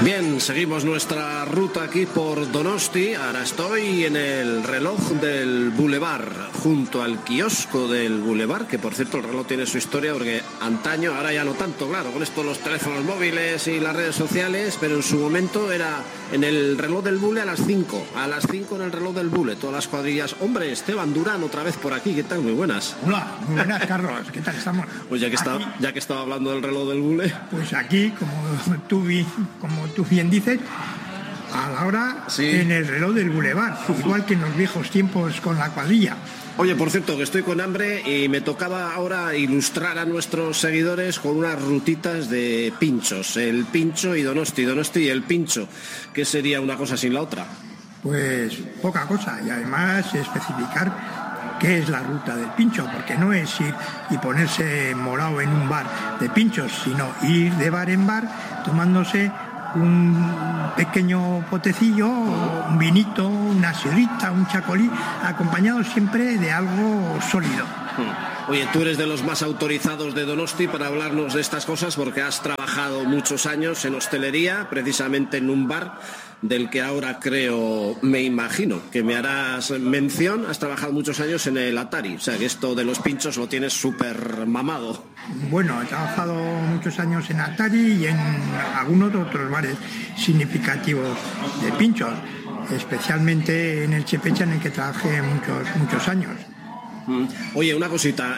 Bien, seguimos nuestra ruta aquí por Donosti. Ahora estoy en el reloj del Boulevard, junto al kiosco del Boulevard, que por cierto el reloj tiene su historia porque antaño, ahora ya no tanto, claro, con esto los teléfonos móviles y las redes sociales, pero en su momento era en el reloj del Bule a las 5 en el reloj del Bule, todas las cuadrillas. Hombre, Esteban Durán otra vez por aquí, ¿qué tal? Muy buenas. Hola, muy buenas, Carlos, ¿qué tal estamos? Pues ya que estaba hablando del reloj del Bule. Pues aquí, como tú bien dices, a la hora sí, en el reloj del Boulevard, igual que en los viejos tiempos con la cuadrilla. Oye, por cierto, que estoy con hambre y me tocaba ahora ilustrar a nuestros seguidores con unas rutitas de pinchos, el pincho y Donosti y el pincho. ¿Qué sería una cosa sin la otra? Pues poca cosa, y además especificar qué es la ruta del pincho, porque no es ir y ponerse morado en un bar de pinchos, sino ir de bar en bar tomándose un pequeño potecillo, un vinito, una sidrita, un chacolí, acompañado siempre de algo sólido. Oye, tú eres de los más autorizados de Donosti para hablarnos de estas cosas porque has trabajado muchos años en hostelería, precisamente en un bar del que ahora me imagino que me harás mención. Has trabajado muchos años en el Atari, o sea que esto de los pinchos lo tienes súper mamado. Bueno, he trabajado muchos años en Atari y en algunos otros bares significativos de pinchos, especialmente en el Chepecha, en el que trabajé muchos años. Oye, una cosita,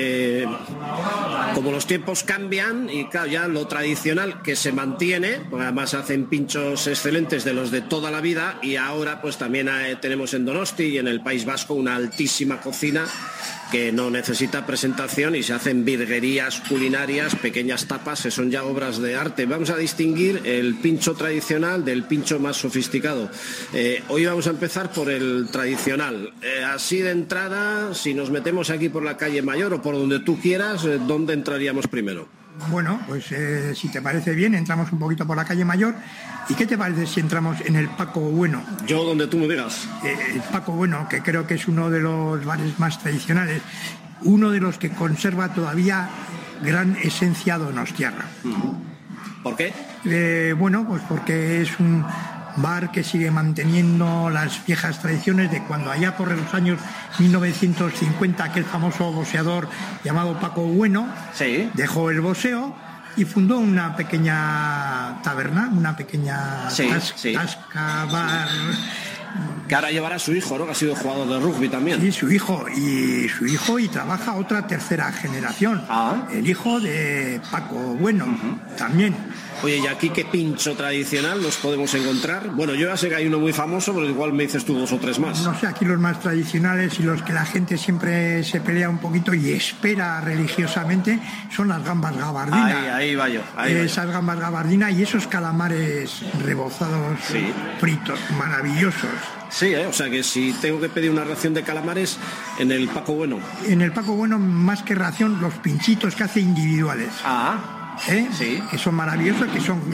como los tiempos cambian y claro, ya lo tradicional que se mantiene, porque además hacen pinchos excelentes de los de toda la vida, y ahora pues también tenemos en Donosti y en el País Vasco una altísima cocina que no necesita presentación y se hacen virguerías culinarias, pequeñas tapas que son ya obras de arte. Vamos a distinguir el pincho tradicional del pincho más sofisticado. Hoy vamos a empezar por el tradicional. Así de entrada, si nos metemos aquí por la calle Mayor o por donde tú quieras, ¿dónde entraríamos primero? Bueno, pues si te parece bien, entramos un poquito por la calle Mayor. ¿Y qué te parece si entramos en el Paco Bueno? Yo donde tú me digas. El Paco Bueno, que creo que es uno de los bares más tradicionales, uno de los que conserva todavía gran esencia donostiarra. ¿Por qué? Bueno, pues porque es un bar que sigue manteniendo las viejas tradiciones de cuando allá por los años 1950 aquel famoso boxeador llamado Paco Bueno dejó el boxeo y fundó una pequeña taberna, una pequeña tasca, bar. Que ahora llevará a su hijo, ¿no? Que ha sido jugador de rugby también. Sí, su hijo y trabaja otra tercera generación. El hijo de Paco Bueno, también. Oye, ¿y aquí qué pincho tradicional nos podemos encontrar? Bueno, yo ya sé que hay uno muy famoso, pero igual me dices tú dos o tres más. No sé, aquí los más tradicionales y los que la gente siempre se pelea un poquito y espera religiosamente son las gambas gabardinas. Ahí va yo. Esas gambas gabardinas y esos calamares rebozados, fritos, maravillosos. Sí, o sea que si tengo que pedir una ración de calamares, en el Paco Bueno. En el Paco Bueno, más que ración, los pinchitos que hace individuales. Que son maravillosos,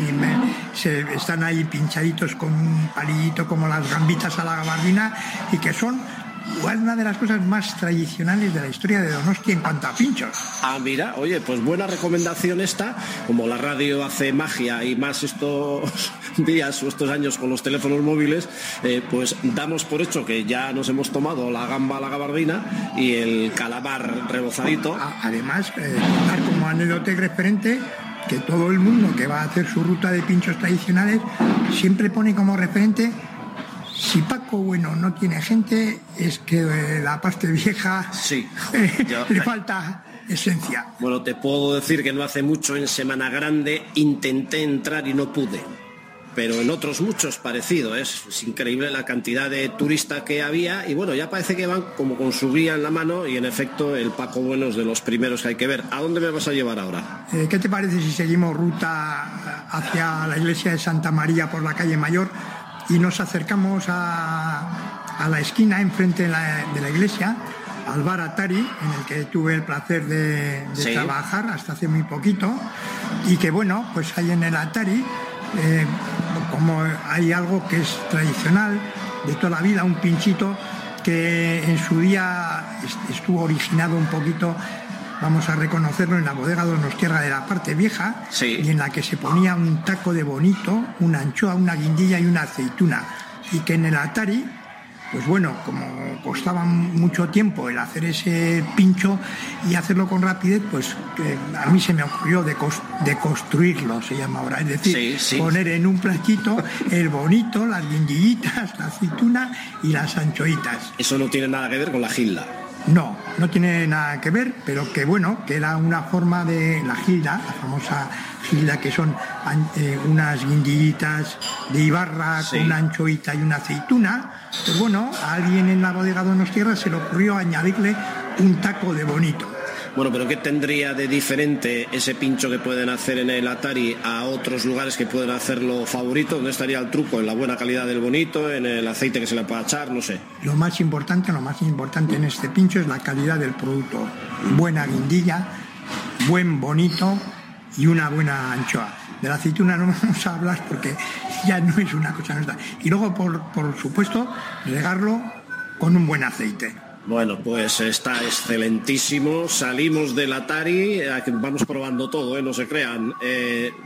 están ahí pinchaditos con un palillito como las gambitas a la gabardina y que son una de las cosas más tradicionales de la historia de Donosti en cuanto a pinchos. Mira, oye, pues buena recomendación esta. Como la radio hace magia y más estos días o estos años con los teléfonos móviles, pues damos por hecho que ya nos hemos tomado la gamba a la gabardina y el calamar rebozadito. Además, contar como anécdota y referente que todo el mundo que va a hacer su ruta de pinchos tradicionales siempre pone como referente: si Paco Bueno no tiene gente, es que la parte vieja le falta esencia. Bueno, te puedo decir que no hace mucho, en Semana Grande, intenté entrar y no pude. Pero en otros muchos parecido, es increíble la cantidad de turistas que había y bueno, ya parece que van como con su guía en la mano y en efecto el Paco Bueno es de los primeros que hay que ver. ¿A dónde me vas a llevar ahora? ¿Qué te parece si seguimos ruta hacia la iglesia de Santa María por la calle Mayor y nos acercamos a la esquina enfrente de la iglesia, al bar Atari, en el que tuve el placer de trabajar hasta hace muy poquito, y que bueno, pues hay en el Atari, como hay algo que es tradicional de toda la vida, un pinchito que en su día estuvo originado un poquito vamos a reconocerlo, en la bodega Donostierra de la parte vieja, sí, y en la que se ponía un taco de bonito, una anchoa, una guindilla y una aceituna. Y que en el Atari, pues bueno, como costaba mucho tiempo el hacer ese pincho y hacerlo con rapidez, pues a mí se me ocurrió de construirlo, se llama ahora. Es decir, poner en un platito el bonito, las guindillitas, la aceituna y las anchoitas. Eso no tiene nada que ver con la gilda. No, no tiene nada que ver, pero que bueno, que era una forma de la gilda, la famosa gilda, que son unas guindillitas de Ibarra, sí, con una anchoita y una aceituna. Pues bueno, a alguien en la bodega Donostierra se le ocurrió añadirle un taco de bonito. Bueno, pero ¿qué tendría de diferente ese pincho que pueden hacer en el Atari a otros lugares que pueden hacerlo favorito? ¿Dónde estaría el truco? ¿En la buena calidad del bonito? ¿En el aceite que se le pueda echar? No sé. Lo más importante en este pincho es la calidad del producto. Buena guindilla, buen bonito y una buena anchoa. De la aceituna no vamos a hablar porque ya no es una cosa nuestra. Y luego, por supuesto, regarlo con un buen aceite. Bueno, pues está excelentísimo. Salimos del Atari, vamos probando todo, no se crean.